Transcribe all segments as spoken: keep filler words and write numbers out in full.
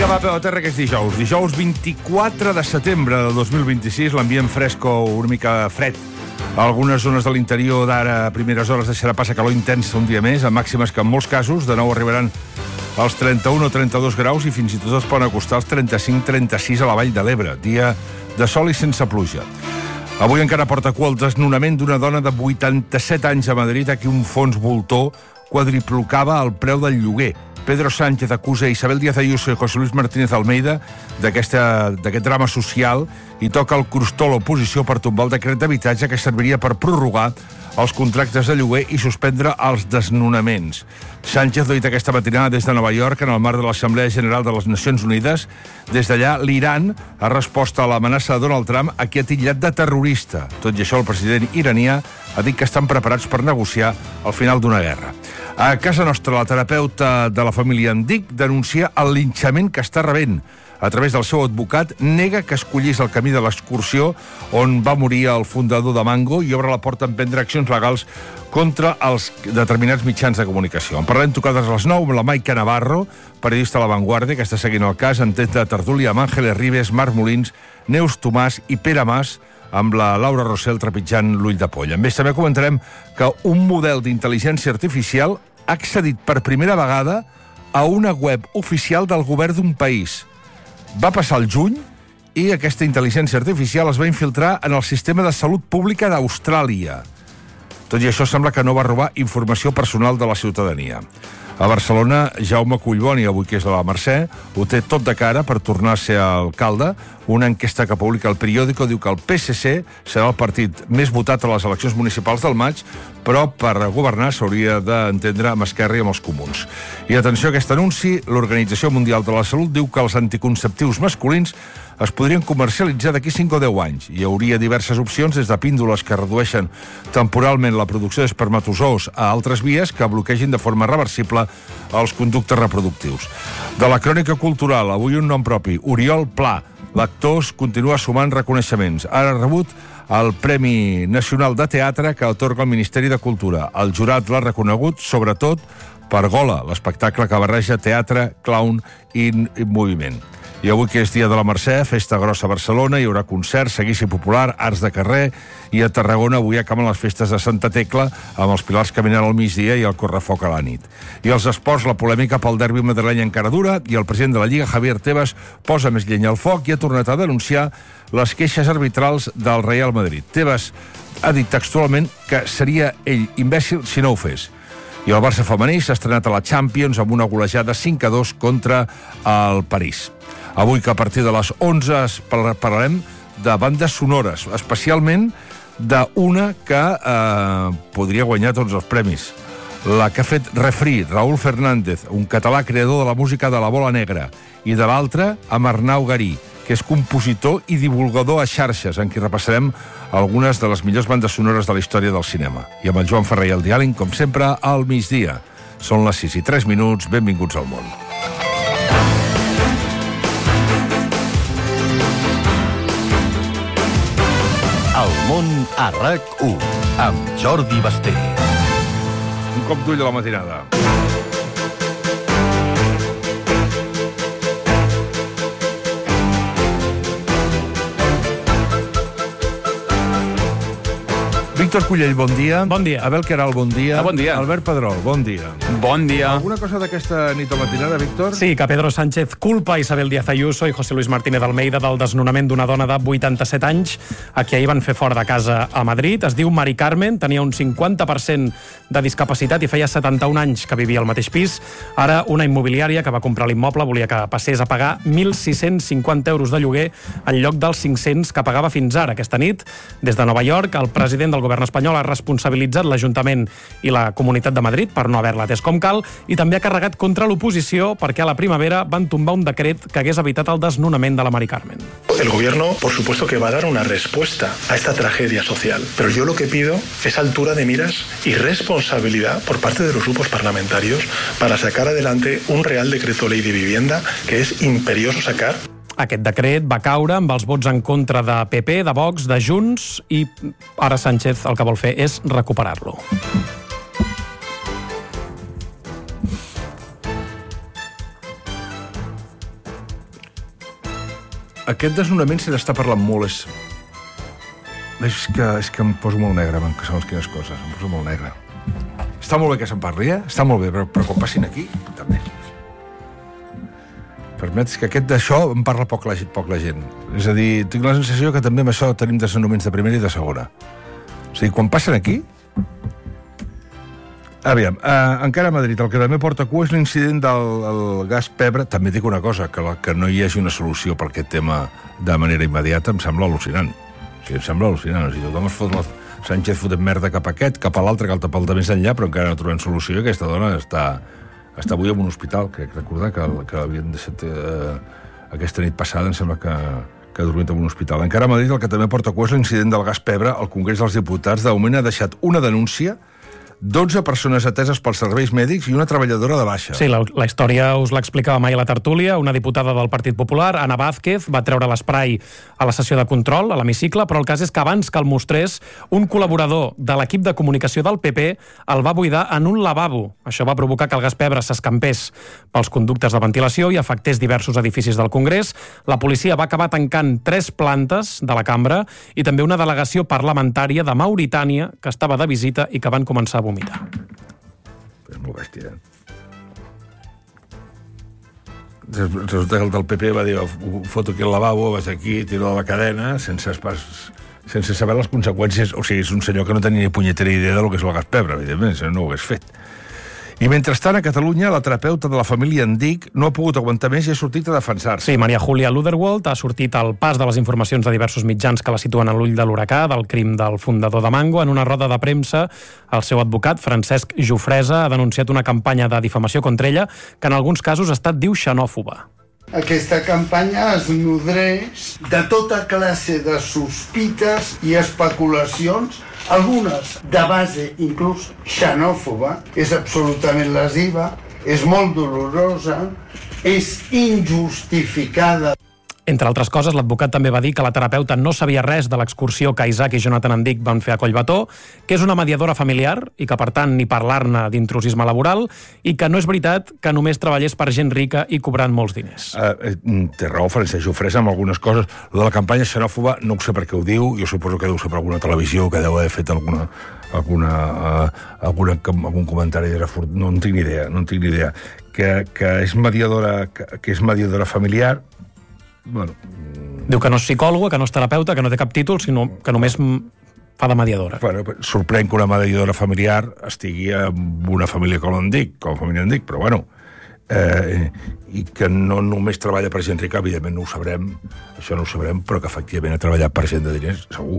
Vinga, va, peu a terra, que és dijous. Dijous vint-i-quatre de setembre del dos mil vint-i-sis, l'ambient fresc o una mica fred. A algunes zones de l'interior d'ara a primeres hores deixarà passar calor intensa un dia més, amb màximes que en molts casos de nou arribaran als trenta-un o trenta-dos graus i fins i tot es poden acostar als trenta-cinc trenta-sis a la Vall de l'Ebre. Dia de sol i sense pluja. Avui encara porta cua el desnonament d'una dona de vuitanta-set anys a Madrid a qui un fons voltor quadriplocava el preu del lloguer. Pedro Sánchez acusa Isabel Díaz Ayuso i José Luis Martínez Almeida d'aquest drama social i toca el crostó a l'oposició per tombar el decret d'habitatge que serviria per prorrogar els contractes de lloguer i suspendre els desnonaments. Sánchez ho ha dit aquesta matinada des de Nova York en el marc de l'Assemblea General de les Nacions Unides. Des d'allà, l'Iran ha respost a l'amenaça de Donald Trump, a qui ha titllat de terrorista. Tot i això, el president iranià ha dit que estan preparats per negociar el final d'una guerra. A casa nostra, la terapeuta de la família Andic denuncia el linxament que està rebent. A través del seu advocat, nega que escollís el camí de l'excursió on va morir el fundador de Mango i obre la porta a emprendre accions legals contra els determinats mitjans de comunicació. En parlem tocades a les nou amb la Maica Navarro, periodista a La Vanguardia, que està seguint el cas, en temps de tertúlia amb Àngeles Ribes, Marc Molins, Neus Tomàs i Pere Mas, amb la Laura Rossell trepitjant l'ull de poll. A més, també comentarem que un model d'intel·ligència artificial ha accedit per primera vegada a una web oficial del govern d'un país. Va passar el juny i aquesta intel·ligència artificial es va infiltrar en el sistema de salut pública d'Austràlia. Tot i això, sembla que no va robar informació personal de la ciutadania. A Barcelona, Jaume Collboni, avui que és de la Mercè, ho té tot de cara per tornar a ser alcalde. Una enquesta que publica el Periódico diu que el P S C serà el partit més votat a les eleccions municipals del maig, però per governar s'hauria d'entendre amb Esquerra i amb els comuns. I atenció a aquest anunci, l'Organització Mundial de la Salut diu que els anticonceptius masculins es podrien comercialitzar d'aquí cinc o deu anys. Hi hauria diverses opcions, des de píndoles que redueixen temporalment la producció d'espermatozoos a altres vies que bloquegin de forma reversible els conductes reproductius. De la crònica cultural, avui un nom propi, Oriol Pla. L'actor continua sumant reconeixements. Ara ha rebut el Premi Nacional de Teatre que atorga el Ministeri de Cultura. El jurat l'ha reconegut, sobretot, per Gola, l'espectacle que barreja teatre, clown i moviment. I avui, que és dia de la Mercè, festa grossa a Barcelona, hi haurà concerts, seguici popular, arts de carrer, i a Tarragona avui acaben les festes de Santa Tecla amb els pilars caminant al migdia i el correfoc a la nit. I els esports, la polèmica pel derbi madrileny encara dura i el president de la Lliga, Javier Tebas, posa més llenya al foc i ha tornat a denunciar les queixes arbitrals del Real Madrid. Tebas ha dit textualment que seria ell imbècil si no ho fes. I el Barça femení s'ha estrenat a la Champions amb una golejada cinc a dos contra el París. Avui, que a partir de les onze parlarem de bandes sonores, especialment d'una que eh, podria guanyar tots els premis. La que ha fet Refri, Raúl Fernández, un català creador de la música de la Bola Negra, i de l'altra, amb Arnau Garí, que és compositor i divulgador a xarxes, en qui repassarem algunes de les millors bandes sonores de la història del cinema. I amb el Joan Ferrer i el diàleg, com sempre, al migdia. Són les sis i tres minuts, benvinguts al món. El món a RAC u, amb Jordi Basté. Un cop d'ull a la matinada. Víctor Cullell, bon dia. Bon dia. Abel Queralt, bon dia. Ah, bon dia. Albert Pedrol, bon dia. Bon dia. Alguna cosa d'aquesta nit o matinada, Víctor? Sí, que Pedro Sánchez culpa Isabel Díaz Ayuso i José Luis Martínez Almeida del desnonament d'una dona de vuitanta-set anys a qui ahir van fer fora de casa a Madrid. Es diu Mari Carmen, tenia un cinquanta per cent de discapacitat i feia setanta-un anys que vivia al mateix pis. Ara una immobiliària que va comprar l'immoble volia que passés a pagar mil sis-cents cinquanta euros de lloguer en lloc dels cinc-cents que pagava fins ara. Aquesta nit, des de Nova York, el president del govern espanyol ha responsabilitzat l'Ajuntament i la Comunitat de Madrid per no haver-la atès com cal i també ha carregat contra l'oposició perquè a la primavera van tombar un decret que hagués evitat el desnonament de la Mari Carmen. El gobierno, por supuesto, que va a dar una respuesta a esta tragedia social, pero yo lo que pido es altura de miras y responsabilidad por parte de los grupos parlamentarios para sacar adelante un Real Decreto Ley de Vivienda que es imperioso sacar. Aquest decret va caure amb els vots en contra de P P, de Vox, de Junts, i ara Sánchez el que vol fer és recuperar-lo. aquest desnonament se n'està parlant molt. És, és, que, és que em poso molt negre, man, que segons quines coses. Em poso molt negre. Està molt bé que se'n parli, eh? Està molt bé, però, però quan passin aquí, també. Permets que aquest d'això en parla poc la, poc la gent. És a dir, tinc la sensació que també amb això tenim desnonaments de primera i de segona. O sigui, quan passen aquí... Aviam, eh, encara a Madrid, el que també porta cua és l'incident del el gas pebre. També dic una cosa, que, la, que no hi hagi una solució per aquest tema de manera immediata em sembla al·lucinant. O sigui, em sembla al·lucinant. O sigui, tothom es fot la... Sánchez fotent merda cap a aquest, cap a l'altre, que el tapar el de més enllà, però encara no trobem solució i aquesta dona està... Està avui en un hospital, crec recordar que, que havien deixat eh, aquesta nit passada, em sembla que, que ha dormit en un hospital. Encara a Madrid el que també porta cua és l'incident del gas pebre. El Congrés dels Diputats de moment ha deixat una denúncia, dotze persones ateses pels serveis mèdics i una treballadora de baixa. Sí, la, la història us l'explicava mai a la tertúlia. Una diputada del Partit Popular, Ana Vázquez, va treure l'esprai a la sessió de control, a l'hemicicle, però el cas és que abans que el mostrés, un col·laborador de l'equip de comunicació del P P el va buidar en un lavabo. Això va provocar que el gas pebre s'escampés pels conductes de ventilació i afectés diversos edificis del Congrés. La policia va acabar tancant tres plantes de la cambra i també una delegació parlamentària de Mauritània que estava de visita i que van començar a vomitar. És molt bèstia, eh? Resulta que el del P P va dir foto aquí al lavabo, vas aquí, tiro de la cadena, sense, pas, sense saber les conseqüències. O sigui, és un senyor que no tenia ni punyetera idea del que és el gas pebre, evidentment, si no ho hagués fet. I mentrestant, a Catalunya, la terapeuta de la família Endic no ha pogut aguantar més i ha sortit a defensar-se. Sí, Maria Julia Luderwold ha sortit al pas de les informacions de diversos mitjans que la situen a l'ull de l'huracà del crim del fundador de Mango. En una roda de premsa, el seu advocat, Francesc Jofresa, ha denunciat una campanya de difamació contra ella que en alguns casos ha estat, diu, xenòfoba. Aquesta campanya es nodreix de tota classe de sospites i especulacions, algunes de base inclús xenòfoba, és absolutament lesiva, és molt dolorosa, és injustificada. Entre altres coses, l'advocat també va dir que la terapeuta no sabia res de l'excursió que Isaac i Jonathan Endic van fer a Collbató, que és una mediadora familiar i que, per tant, ni parlar-ne d'intrusisme laboral i que no és veritat que només treballés per gent rica i cobrant molts diners. Uh, té raó, Francesc Jofresa, amb algunes coses. Lo de la campanya xenòfoba no sé per què ho diu, jo suposo que deu ser per alguna televisió que deu haver fet alguna, alguna, uh, alguna, algun comentari de refort. No en tinc ni idea, no en tinc ni idea. Que, que, és mediadora, que, que és mediadora familiar. Bueno, diu que no és psicòloga, que no és terapeuta, que no té cap títol, sinó que només fa de mediadora. Bueno, sorprèn que una mediadora familiar estigui en una família com l'Endic, com la família Endic, però bueno, eh, i que no només treballa per gent rica, evidentment no ho sabrem, això no ho sabrem, però que efectivament ha treballat per gent de diners, segur.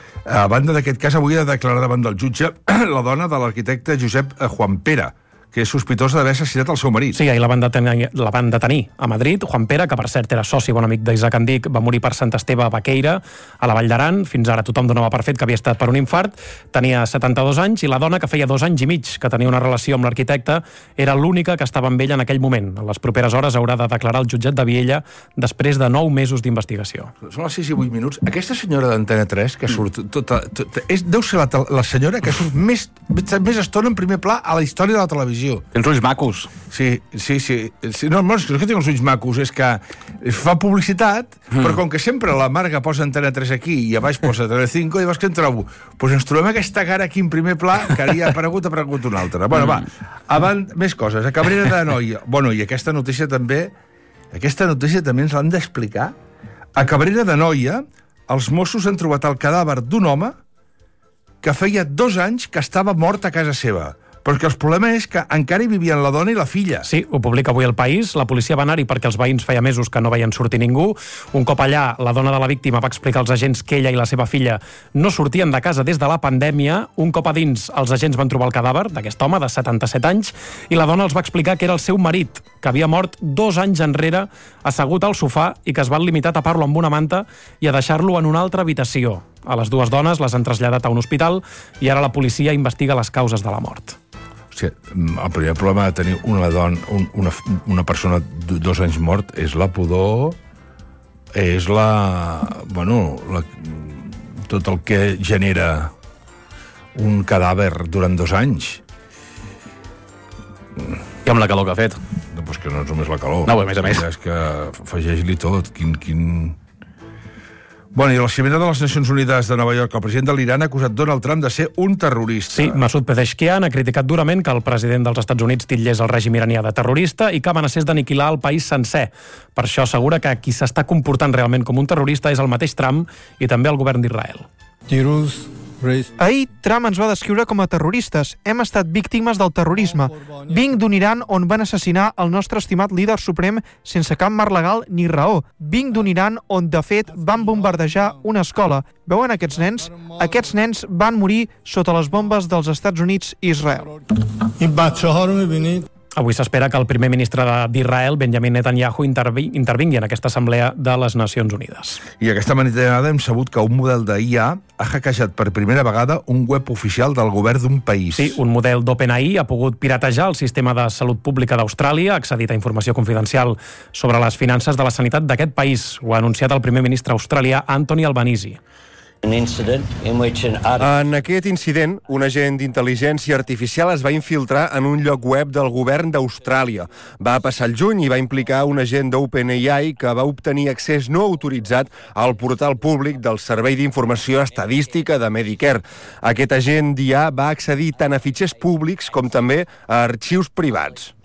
A banda d'aquest cas, avui ha declarat davant del jutge la dona de l'arquitecte Josep Juan Pere, que és sospitosa d'haver assassinat el seu marit. Sí, ahir la van detenir, la van detenir a Madrid. Juan Pere, que per cert era soci bon amic d'Isaac Endic, va morir per Sant Esteve a Baqueira, a la Vall d'Aran. Fins ara tothom donava per fet que havia estat per un infart. Tenia setanta-dos anys i la dona, que feia dos anys i mig que tenia una relació amb l'arquitecte, era l'única que estava amb ell en aquell moment. En les properes hores haurà de declarar el jutjat de Viella després de nou mesos d'investigació. Són les sis i vuit minuts. Aquesta senyora d'Antena tres, que surt tota... tota és, deu ser la, la senyora que surt més, més estona en primer pla a la història de la televisió. Tens ulls macos. Sí, sí, sí. sí no, no és que tinc els ulls macos, és que fa publicitat, mm. però com que sempre la Marga posa Antena tres aquí i a baix posa Telecinco, llavors que en trobo? Doncs pues ens trobem aquesta cara aquí en primer pla, que ara ja ha aparegut, ha aparegut una altra. Bueno, va, avant, més coses. A Cabrera d'Anoia. Bueno, i aquesta notícia també, aquesta notícia també ens l'han d'explicar. A Cabrera d'Anoia, els Mossos han trobat el cadàver d'un home que feia dos anys que estava mort a casa seva. Però que el problema és que encara hi vivien la dona i la filla. Sí, ho publica avui El País. La policia va anar-hi perquè els veïns feia mesos que no veien sortir ningú. Un cop allà, la dona de la víctima va explicar als agents que ella i la seva filla no sortien de casa des de la pandèmia. Un cop a dins, els agents van trobar el cadàver d'aquest home de setanta-set anys i la dona els va explicar que era el seu marit, que havia mort dos anys enrere assegut al sofà i que es van limitar a tapar-lo amb una manta i a deixar-lo en una altra habitació. A les dues dones les han traslladat a un hospital i ara la policia investiga les causes de la mort. O sigui, el primer problema de tenir una dona, un, una, una persona dos anys mort és la pudor, és la... Bueno, la, tot el que genera un cadàver durant dos anys. I amb la calor que ha fet. No, doncs que no és només la calor. No, a més a més. És que afegeix-li tot. Quin, quin... Bueno, i la cimera de les Nacions Unides de Nova York, el president de l'Iran ha acusat Donald Trump de ser un terrorista. Sí, Masoud Pezeshkian ha criticat durament que el president dels Estats Units titllés el règim iranià de terrorista i que amenacés d'aniquilar el país sencer. Per això assegura que qui s'està comportant realment com un terrorista és el mateix Trump i també el govern d'Israel. Ahir, Trump ens va descriure com a terroristes. Hem estat víctimes del terrorisme. Vinc d'un Iran on van assassinar el nostre estimat líder suprem sense cap marc legal ni raó. Vinc d'un Iran on, de fet, van bombardejar una escola. Veuen aquests nens? Aquests nens van morir sota les bombes dels Estats Units i Israel. Avui s'espera que el primer ministre d'Israel, Benjamin Netanyahu, intervingui en aquesta assemblea de les Nacions Unides. I aquesta matinada hem sabut que un model de I A ha hackejat per primera vegada un web oficial del govern d'un país. Sí, un model d'OpenAI ha pogut piratejar el sistema de salut pública d'Austràlia, ha accedit a informació confidencial sobre les finances de la sanitat d'aquest país. Ho ha anunciat el primer ministre australià Anthony Albanese. En aquest incident, un agent d'intel·ligència artificial es va infiltrar en un lloc web del govern d'Austràlia. Va passar el juny i va implicar un agent d'OpenAI que va obtenir accés no autoritzat al portal públic del Servei d'Informació Estadística de Medicare. Aquest agent d'I A va accedir tant a fitxers públics com també a arxius privats.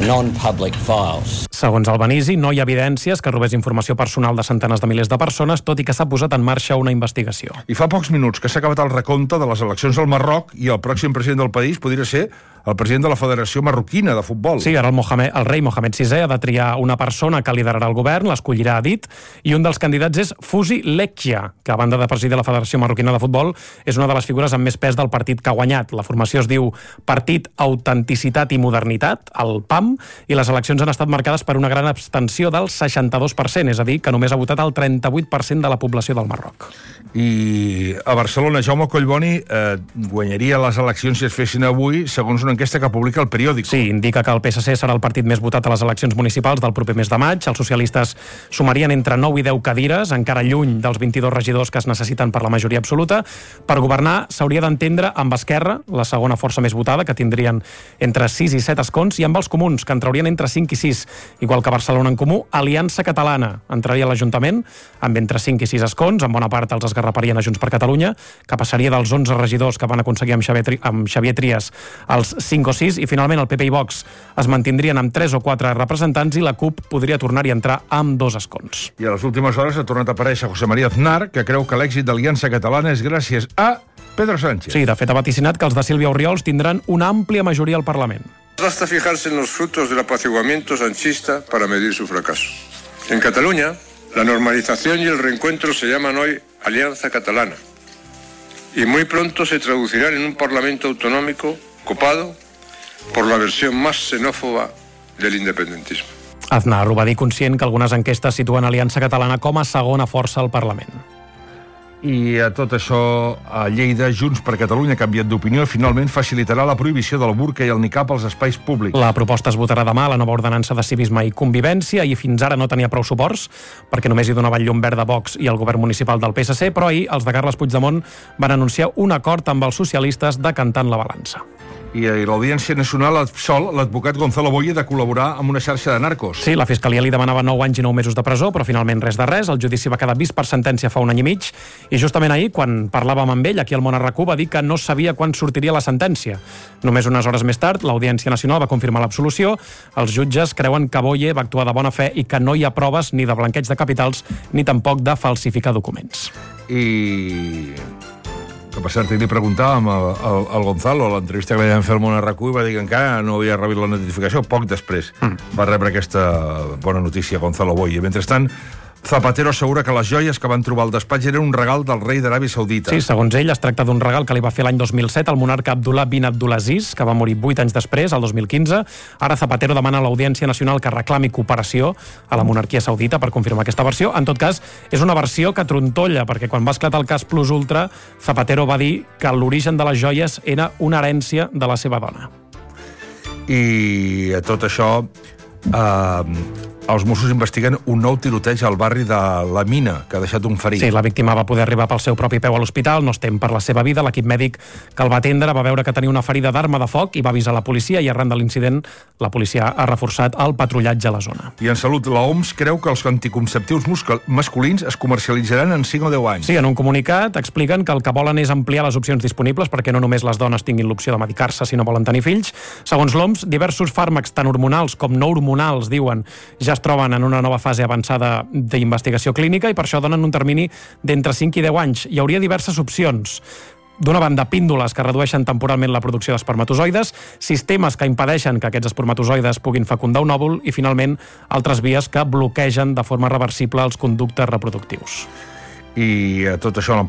Segons Albanese, no hi ha evidències que robés informació personal de centenars de milers de persones, tot i que s'ha posat en marxa una investigació. I fa pocs minuts que s'ha acabat el recompte de les eleccions al Marroc i el pròxim president del país podria ser el president de la Federació Marroquina de Futbol. Sí, ara el, Mohamed, el rei Mohamed sisè ha de triar una persona que liderarà el govern, l'escollirà a dit, i un dels candidats és Fouzi Lekjia, que a banda de presidir la Federació Marroquina de Futbol és una de les figures amb més pes del partit que ha guanyat. La formació es diu Partit Autenticitat i Modernitat, el P A M, i les eleccions han estat marcades per una gran abstenció del seixanta-dos per cent, és a dir, que només ha votat el trenta-vuit per cent de la població del Marroc. I a Barcelona, Jaume Collboni eh, guanyaria les eleccions si es fessin avui, segons una enquesta que publica el Periòdico. Sí, indica que el P S C serà el partit més votat a les eleccions municipals del proper mes de maig. Els socialistes sumarien entre nou i deu cadires, encara lluny dels vint-i-dos regidors que es necessiten per la majoria absoluta. Per governar s'hauria d'entendre amb Esquerra, la segona força més votada, que tindrien entre sis i set escons, i amb els comuns, que en traurien entre cinc i sis. Igual que Barcelona en Comú, Aliança Catalana entraria a l'Ajuntament amb entre cinc i sis escons, en bona part els esgarraparien a Junts per Catalunya, que passaria dels onze regidors que van aconseguir amb Xavier, Tri amb Xavier Trias als cinc o sis, i finalment el P P i Vox es mantindrien amb tres o quatre representants i la CUP podria tornar-hi a entrar amb dos escons. I a les últimes hores ha tornat a aparèixer José María Aznar, que creu que l'èxit d'Aliança Catalana és gràcies a Pedro Sánchez. Sí, de fet ha vaticinat que els de Sílvia Orriols tindran una àmplia majoria al Parlament. Basta fijarse en los frutos del apaciguamiento sanchista para medir su fracaso. En Cataluña, la normalización y el reencuentro se llaman hoy Alianza Catalana. Y muy pronto se traducirán en un Parlamento autonómico copado por la versión más xenòfoba del independentisme. Aznar ho va dir conscient que algunes enquestes situen Aliança Catalana com a segona força al Parlament. I a tot això, a Lleida, Junts per Catalunya ha canviat d'opinió i finalment facilitarà la prohibició del burca i el nicab als espais públics. La proposta es votarà demà a la nova ordenança de civisme i convivència i fins ara no tenia prou suports perquè només hi donava llum verda Vox i el govern municipal del P S C, però ahir els de Carles Puigdemont van anunciar un acord amb els socialistes decantant la balança. I l'Audiència Nacional absol l'advocat Gonzalo Boye de col·laborar amb una xarxa de narcos. Sí, la Fiscalia li demanava nou anys i nou mesos de presó, però finalment res de res. El judici va quedar vist per sentència fa un any i mig, i justament ahir, quan parlàvem amb ell, aquí al Món a RAC u, va dir que no sabia quan sortiria la sentència. Només unes hores més tard, l'Audiència Nacional va confirmar l'absolució. Els jutges creuen que Boye va actuar de bona fe i que no hi ha proves ni de blanqueig de capitals ni tampoc de falsificar documents. I... que per cert, li preguntàvem al, al, al Gonzalo a l'entrevista que li vam fer al Món a RAC u i va dir que encara no havia rebut la notificació. Poc després mm. va rebre aquesta bona notícia Gonzalo Boye. Mentrestant, Zapatero assegura que les joies que van trobar al despatx eren un regal del rei d'Aràbia Saudita. Sí, segons ell, es tracta d'un regal que li va fer l'any dos mil set al monarca Abdullah bin Abdulaziz, que va morir vuit anys després, el dos mil quinze. Ara Zapatero demana a l'Audiència Nacional que reclami cooperació a la monarquia saudita per confirmar aquesta versió. En tot cas, és una versió que trontolla, perquè quan va esclatar el cas Plus Ultra, Zapatero va dir que l'origen de les joies era una herència de la seva dona. I a tot això... Eh, Els Mossos investiguen un nou tiroteig al barri de la Mina, que ha deixat un ferit. Sí, la víctima va poder arribar pel seu propi peu a l'hospital, no es tem per la seva vida. L'equip mèdic que el va atendre va veure que tenia una ferida d'arma de foc i va avisar la policia, i arran de l'incident la policia ha reforçat el patrullatge a la zona. I en salut, la O M S creu que els anticonceptius masculins es comercialitzaran en cinc o deu anys. Sí, en un comunicat expliquen que el que volen és ampliar les opcions disponibles perquè no només les dones tinguin l'opció de medicar-se si no volen tenir fills. Segons l'O M S, diversos fàrmacs tant hormonals com no hormonals, diuen, ja es troben en una nova fase avançada d'investigació clínica i per això donen un termini d'entre cinc i deu anys. Hi hauria diverses opcions. D'una banda, píndoles que redueixen temporalment la producció d'espermatozoides, sistemes que impedeixen que aquests espermatozoides puguin fecundar un òvul i, finalment, altres vies que bloquegen de forma reversible els conductes reproductius. I tot això